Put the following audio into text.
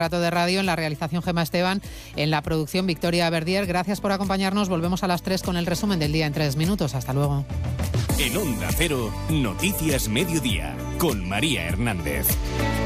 Rato de radio, en la realización Gemma Esteban, en la producción Victoria Verdier. Gracias por acompañarnos. Volvemos a las 3 con el resumen del día en 3 minutos. Hasta luego. En Onda Cero, Noticias Mediodía, con María Hernández.